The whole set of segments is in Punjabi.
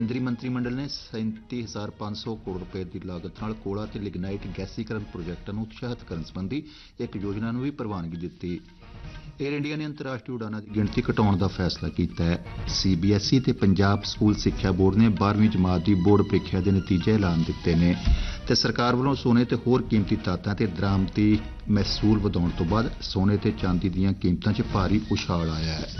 ਕੇਂਦਰੀ ਮੰਤਰੀ ਮੰਡਲ ਨੇ 37,500 ਕਰੋੜ ਰੁਪਏ ਦੀ ਲਾਗਤ ਨਾਲ ਕੋਲਾ ਤੇ ਲਿਗਨਾਈਟ ਗੈਸੀਕਰਨ ਪ੍ਰੋਜੈਕਟਾਂ ਨੂੰ ਉਤਸ਼ਾਹਿਤ ਕਰਨ ਸੰਬੰਧੀ ਇੱਕ ਯੋਜਨਾ ਨੂੰ ਵੀ ਪ੍ਰਵਾਨਗੀ ਦਿੱਤੀ। ਏਅਰ ਇੰਡੀਆ ਨੇ ਅੰਤਰਰਾਸ਼ਟਰੀ ਉਡਾਨਾਂ ਦੀ ਗਿਣਤੀ ਘਟਾਉਣ ਦਾ ਫੈਸਲਾ ਕੀਤਾ ਹੈ। CBSE ਤੇ ਪੰਜਾਬ ਸਕੂਲ ਸਿੱਖਿਆ ਬੋਰਡ ਨੇ 12ਵੀਂ ਜਮਾਤ ਦੀ ਬੋਰਡ ਪ੍ਰੀਖਿਆ ਦੇ ਨਤੀਜੇ ਐਲਾਨ ਦਿੱਤੇ ਨੇ ਤੇ ਸਰਕਾਰ ਵੱਲੋਂ ਸੋਨੇ ਤੇ ਹੋਰ ਕੀਮਤੀ ਧਾਤਾਂ ਤੇ ਦਰਾਮਦੀ ਮਹਿਸੂਲ ਵਧਾਉਣ ਤੋਂ ਬਾਅਦ ਸੋਨੇ ਤੇ ਚਾਂਦੀ ਦੀਆਂ ਕੀਮਤਾਂ 'ਚ ਭਾਰੀ ਉਛਾਲ ਆਇਆ ਹੈ।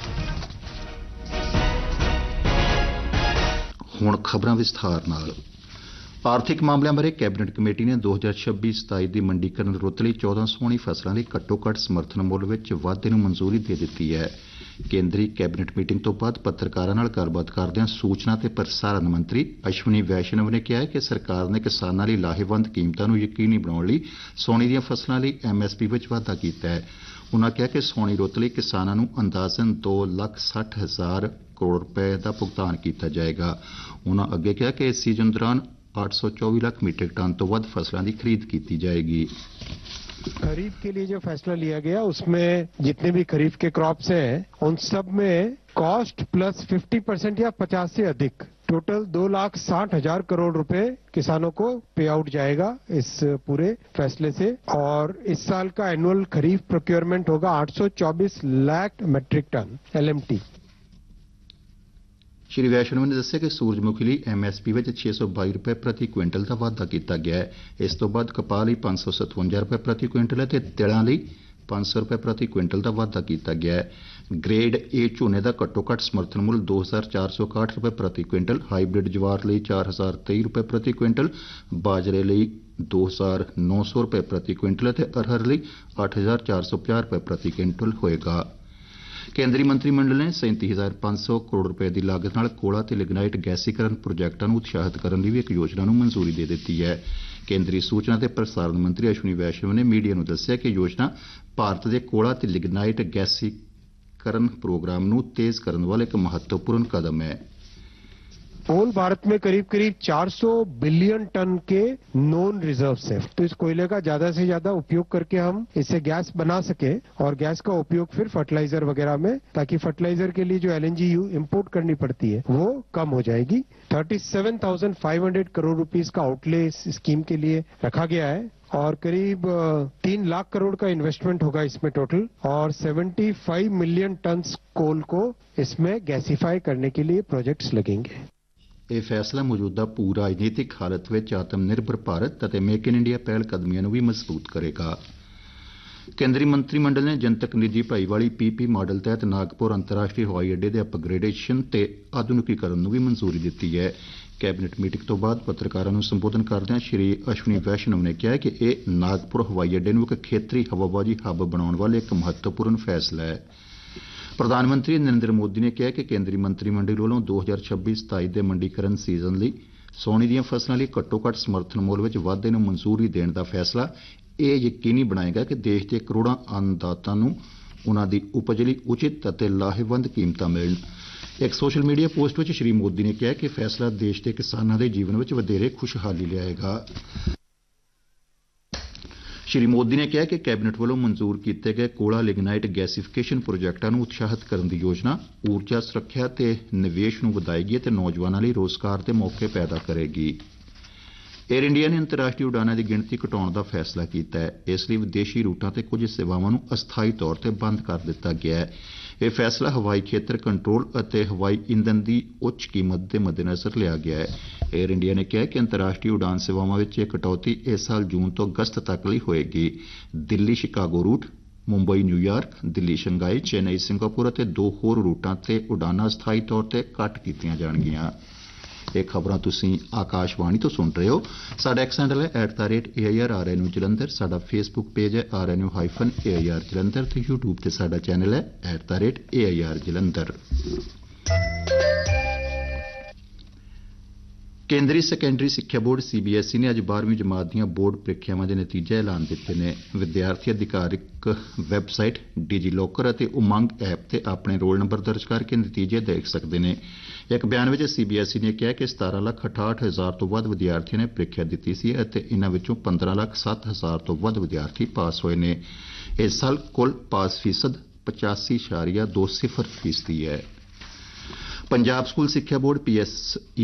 ਹੁਣ ਖਬਰਾਂ ਵਿਸਥਾਰ ਨਾਲ। ਆਰਥਿਕ ਮਾਮਲਿਆਂ ਬਾਰੇ ਕੈਬਨਿਟ ਕਮੇਟੀ ਨੇ 2026-27 ਦੀ ਮੰਡੀਕਰਨ ਰੁੱਤ ਲਈ 1400 ਫਸਲਾਂ ਲਈ ਘੱਟੋ-ਘੱਟ ਸਮਰਥਨ ਮੁੱਲ ਵਿੱਚ ਵਾਧੇ ਨੂੰ ਮਨਜ਼ੂਰੀ ਦੇ ਦਿੱਤੀ ਹੈ। ਕੇਂਦਰੀ ਕੈਬਨਿਟ ਮੀਟਿੰਗ ਤੋਂ ਬਾਅਦ ਪੱਤਰਕਾਰਾਂ ਨਾਲ ਗੱਲਬਾਤ ਕਰਦਿਆਂ ਸੂਚਨਾ ਤੇ ਪ੍ਰਸਾਰਣ ਮੰਤਰੀ ਅਸ਼ਵਨੀ ਵੈਸ਼ਨਵ ਨੇ ਕਿਹਾ ਕਿ ਸਰਕਾਰ ਨੇ ਕਿਸਾਨਾਂ ਲਈ ਲਾਹੇਵੰਦ ਕੀਮਤਾਂ ਨੂੰ ਯਕੀਨੀ ਬਣਾਉਣ ਲਈ ਸੋਨੇ ਦੀਆਂ ਫਸਲਾਂ ਲਈ MSP ਵਿੱਚ ਵਾਧਾ ਕੀਤਾ ਹੈ। ਉਨ੍ਹਾਂ ਕਿਹਾ ਕਿ ਸੋਨੀ ਰੁੱਤ ਲਈ ਕਿਸਾਨਾਂ ਨੂੰ ਅੰਦਾਜ਼ਨ 2,60,000 ਕਰੋੜ ਰੁਪਏ ਦਾ ਭੁਗਤਾਨ ਕੀਤਾ ਜਾਏਗਾ। ਉਨ੍ਹਾਂ ਅੱਗੇ ਕਿਹਾ ਕਿ ਇਸ ਸੀਜ਼ਨ ਦੌਰਾਨ 824 लाख मीट्रिक टन तो ਵੱਧ फसलों की खरीद की जाएगी। खरीफ के लिए जो फैसला लिया गया उसमें जितने भी खरीफ के क्रॉप्स हैं उन सब में कॉस्ट प्लस 50% या 50 से अधिक टोटल 2,60,000 करोड़ रुपए किसानों को पे आउट जाएगा इस पूरे फैसले से। और इस साल का एनुअल खरीफ प्रोक्योरमेंट होगा 824 lakh metric ton LMT। Shri वैष्णव ने दस्सिया कि सूरजमुखी ਲਈ MSP ਵਿੱਚ 622 ਰੁਪਏ ਪ੍ਰਤੀ ਕੁਇੰਟਲ ਦਾ ਵਾਧਾ ਕੀਤਾ ਗਿਆ ਹੈ। ਇਸ ਤੋਂ ਬਾਅਦ ਕਪਾਹ ਲਈ 557 ਰੁਪਏ ਪ੍ਰਤੀ ਕੁਇੰਟਲ ਹੈ ਤੇ ਤਿਲਾਂ ਲਈ 500 ਰੁਪਏ ਪ੍ਰਤੀ ਕੁਇੰਟਲ ਦਾ ਵਾਧਾ ਕੀਤਾ ਗਿਆ ਹੈ। ਗ੍ਰੇਡ A ਝੋਨੇ ਦਾ ਘੱਟੋ-ਘੱਟ ਸਮਰਥਨ ਮੁੱਲ 2,461 ਰੁਪਏ ਪ੍ਰਤੀ ਕੁਇੰਟਲ, ਹਾਈਬ੍ਰਿਡ ਜਵਾਰ ਲਈ 4,023 ਰੁਪਏ ਪ੍ਰਤੀ ਕੁਇੰਟਲ, ਬਾਜਰੇ ਲਈ 2,900 ਰੁਪਏ ਪ੍ਰਤੀ ਕੁਇੰਟਲ ਅਤੇ ਅਰਹਰ ਲਈ 8,450 ਰੁਪਏ ਪ੍ਰਤੀ ਕੁਇੰਟਲ ਹੋਏਗਾ। ਕੇਂਦਰੀ ਮੰਤਰੀ ਮੰਡਲ ਨੇ 37,500 ਕਰੋੜ ਰੁਪਏ ਦੀ ਲਾਗਤ ਨਾਲ ਕੋਲਾ ਤੇ ਲਿਗਨਾਈਟ ਗੈਸੀਕਰਨ ਪ੍ਰੋਜੈਕਟਾਂ ਨੂੰ ਉਤਸ਼ਾਹਿਤ ਕਰਨ ਲਈ ਵੀ ਇੱਕ ਯੋਜਨਾ ਨੂੰ ਮਨਜ਼ੂਰੀ ਦੇ ਦਿੱਤੀ ਹੈ। ਕੇਂਦਰੀ ਸੂਚਨਾ ਤੇ ਪ੍ਰਸਾਰਣ ਮੰਤਰੀ ਅਸ਼ਵਨੀ ਵੈਸ਼ਨਵ ਨੇ ਮੀਡੀਆ ਨੂੰ ਦੱਸਿਆ ਕਿ ਯੋਜਨਾ ਭਾਰਤ ਦੇ ਕੋਲਾ ਤੇ ਲਿਗਨਾਈਟ ਗੈਸੀਕਰਨ ਪ੍ਰੋਗਰਾਮ ਨੂੰ ਤੇਜ਼ ਕਰਨ ਵਾਲਾ ਇੱਕ ਮਹੱਤਵਪੂਰਨ ਕਦਮ ਹੈ। होल भारत में करीब 400 बिलियन टन के नॉन रिजर्व्स हैं, तो इस कोयले का ज्यादा से ज्यादा उपयोग करके हम इससे गैस बना सके और गैस का उपयोग फिर फर्टिलाइजर वगैरह में, ताकि फर्टिलाइजर के लिए जो LNG इंपोर्ट करनी पड़ती है वो कम हो जाएगी। 37,500 करोड़ रुपीस का आउटले इस स्कीम के लिए रखा गया है और करीब 3 लाख करोड़ का इन्वेस्टमेंट होगा इसमें टोटल, और 75 मिलियन टन कोल को इसमें गैसीफाई करने के लिए प्रोजेक्ट्स लगेंगे। ਇਹ ਫੈਸਲਾ ਮੌਜੂਦਾ ਭੂ ਰਾਜਨੀਤਿਕ ਹਾਲਤ ਵਿੱਚ ਆਤਮ ਨਿਰਭਰ ਭਾਰਤ ਅਤੇ ਮੇਕ ਇਨ ਇੰਡੀਆ ਪਹਿਲ ਕਦਮੀਆਂ ਨੂੰ ਵੀ ਮਜ਼ਬੂਤ ਕਰੇਗਾ। ਕੇਂਦਰੀ ਮੰਤਰੀ ਮੰਡਲ ਨੇ ਜਨਤਕ ਨਿੱਜੀ ਭਾਈਵਾਲੀ PP ਮਾਡਲ ਤਹਿਤ ਨਾਗਪੁਰ ਅੰਤਰਰਾਸ਼ਟਰੀ ਹਵਾਈ ਅੱਡੇ ਦੇ ਅਪਗ੍ਰੇਡੇਸ਼ਨ ਤੇ ਆਧੁਨਿਕੀਕਰਨ ਨੂੰ ਵੀ ਮਨਜ਼ੂਰੀ ਦਿੱਤੀ ਹੈ। ਕੈਬਨਿਟ ਮੀਟਿੰਗ ਤੋਂ ਬਾਅਦ ਪੱਤਰਕਾਰਾਂ ਨੂੰ ਸੰਬੋਧਨ ਕਰਦਿਆਂ ਸ਼੍ਰੀ ਅਸ਼ਵਨੀ ਵੈਸ਼ਨਵ ਨੇ ਕਿਹਾ ਕਿ ਇਹ ਨਾਗਪੁਰ ਹਵਾਈ ਅੱਡੇ ਨੂੰ ਇੱਕ ਖੇਤਰੀ ਹਵਾਬਾਜ਼ੀ ਹੱਬ ਬਣਾਉਣ ਵਾਲਾ ਇੱਕ ਮਹੱਤਵਪੂਰਨ ਫੈਸਲਾ ਹੈ। ਪ੍ਰਧਾਨ ਮੰਤਰੀ ਨਰਿੰਦਰ ਮੋਦੀ ਨੇ ਕਿਹਾ ਕਿ ਕੇਂਦਰੀ ਮੰਤਰੀ ਮੰਡਲ ਵੱਲੋਂ 2026-27 ਦੇ ਮੰਡੀਕਰਨ ਸੀਜ਼ਨ ਲਈ ਸੋਨੇ ਦੀਆਂ ਫਸਲਾਂ ਲਈ ਘੱਟੋ-ਘੱਟ ਸਮਰਥਨ ਮੁੱਲ ਵਿੱਚ ਵਾਧੇ ਨੂੰ ਮਨਜ਼ੂਰੀ ਦੇਣ ਦਾ ਫੈਸਲਾ ਇਹ ਯਕੀਨੀ ਬਣਾਏਗਾ ਕਿ ਦੇਸ਼ ਦੇ ਕਰੋੜਾਂ ਅੰਨਦਾਤਾਂ ਨੂੰ ਉਨ੍ਹਾਂ ਦੀ ਉਪਜ ਲਈ ਉਚਿਤ ਅਤੇ ਲਾਹੇਵੰਦ ਕੀਮਤਾਂ ਮਿਲਣ। ਇੱਕ ਸੋਸ਼ਲ ਮੀਡੀਆ ਪੋਸਟ ਵਿੱਚ ਸ਼੍ਰੀ ਮੋਦੀ ਨੇ ਕਿਹਾ ਕਿ ਫੈਸਲਾ ਦੇਸ਼ ਦੇ ਕਿਸਾਨਾਂ ਦੇ ਜੀਵਨ ਵਿੱਚ ਵਧੇਰੇ ਖੁਸ਼ਹਾਲੀ ਲਿਆਏਗਾ। ਸ਼੍ਰੀ ਮੋਦੀ ਨੇ ਕਿਹਾ ਕਿ ਕੈਬਨਿਟ ਵੱਲੋਂ ਮਨਜ਼ੂਰ ਕੀਤੇ ਗਏ ਕੋਲਾ ਲਿਗਨਾਈਟ ਗੈਸੀਫਿਕੇਸ਼ਨ ਪ੍ਰੋਜੈਕਟਾਂ ਨੂੰ ਉਤਸ਼ਾਹਿਤ ਕਰਨ ਦੀ ਯੋਜਨਾ ਊਰਜਾ ਸੁਰੱਖਿਆ ਤੇ ਨਿਵੇਸ਼ ਨੂੰ ਵਧਾਏਗੀ ਅਤੇ ਨੌਜਵਾਨਾਂ ਲਈ ਰੋਜ਼ਗਾਰ ਦੇ ਮੌਕੇ ਪੈਦਾ ਕਰੇਗੀ। ਏਅਰ ਇੰਡੀਆ ਨੇ ਅੰਤਰਰਾਸ਼ਟਰੀ ਉਡਾਨਾਂ ਦੀ ਗਿਣਤੀ ਘਟਾਉਣ ਦਾ ਫੈਸਲਾ ਕੀਤਾ ਹੈ। ਇਸ ਲਈ ਵਿਦੇਸ਼ੀ ਰੂਟਾਂ ਤੇ ਕੁਝ ਸੇਵਾਵਾਂ ਨੂੰ ਅਸਥਾਈ ਤੌਰ ਤੇ ਬੰਦ ਕਰ ਦਿੱਤਾ ਗਿਆ ਹੈ। ਇਹ ਫੈਸਲਾ ਹਵਾਈ ਖੇਤਰ ਕੰਟਰੋਲ ਅਤੇ ਹਵਾਈ ਈਂਧਨ ਦੀ ਉੱਚ ਕੀਮਤ ਦੇ ਮੱਦੇਨਜ਼ਰ ਲਿਆ ਗਿਆ ਹੈ। ਏਅਰ ਇੰਡੀਆ ਨੇ ਕਿਹਾ ਕਿ ਅੰਤਰਰਾਸ਼ਟਰੀ ਉਡਾਨ ਸੇਵਾਵਾਂ ਵਿੱਚ ਇਹ ਕਟੌਤੀ ਇਸ ਸਾਲ ਜੂਨ ਤੋਂ ਅਗਸਤ ਤੱਕ ਲਈ ਹੋਏਗੀ। Delhi Chicago route, Mumbai New York, Delhi Shanghai, Chennai Singapore ਅਤੇ 2 ਹੋਰ ਰੂਟਾਂ ਤੇ ਉਡਾਨਾਂ ਅਸਥਾਈ ਤੌਰ ਤੇ ਘੱਟ ਕੀਤੀਆਂ ਜਾਣਗੀਆਂ। ਇਹ ਖਬਰਾਂ ਤੁਸੀਂ ਆਕਾਸ਼ਵਾਣੀ ਤੋਂ ਸੁਣ ਰਹੇ ਹੋ। ਸਾਡਾ ਐਕਸ ਹੈਂਡਲ ਹੈ @AIRRNU ਜਲੰਧਰ, ਸਾਡਾ ਫੇਸਬੁੱਕ ਪੇਜ ਹੈ RNU-AIR ਜਲੰਧਰ ਤੇ YouTube ਤੇ ਸਾਡਾ ਚੈਨਲ ਹੈ @AIR ਜਲੰਧਰ। ਕੇਂਦਰੀ ਸੈਕੰਡਰੀ ਸਿੱਖਿਆ ਬੋਰਡ CBSE ਨੇ ਅੱਜ 12ਵੀਂ ਜਮਾਤ ਦੀਆਂ ਬੋਰਡ ਪ੍ਰੀਖਿਆਵਾਂ ਦੇ ਨਤੀਜੇ ਐਲਾਨ ਦਿੱਤੇ ਨੇ। ਵਿਦਿਆਰਥੀ ਅਧਿਕਾਰਿਕ ਵੈਬਸਾਈਟ ਡਿਜੀਲੋਕਰ ਅਤੇ ਉਮੰਗ ਐਪ ਤੇ ਆਪਣੇ ਰੋਲ ਨੰਬਰ ਦਰਜ ਕਰਕੇ ਨਤੀਜੇ ਦੇਖ ਸਕਦੇ ਨੇ। ਇੱਕ ਬਿਆਨ ਵਿੱਚ CBSE ਨੇ ਕਿਹਾ ਕਿ 17,68,000 ਤੋਂ ਵੱਧ ਵਿਦਿਆਰਥੀਆਂ ਨੇ ਪ੍ਰੀਖਿਆ ਦਿੱਤੀ ਸੀ ਅਤੇ ਇਨ੍ਹਾਂ ਵਿੱਚੋਂ 15,07,000 ਤੋਂ ਵੱਧ ਵਿਦਿਆਰਥੀ ਪਾਸ ਹੋਏ ਨੇ। ਇਸ ਸਾਲ ਕੁੱਲ ਪਾਸ ਫੀਸਦ 85.20% ਹੈ। ਪੰਜਾਬ ਸਕੂਲ ਸਿੱਖਿਆ ਬੋਰਡ PSE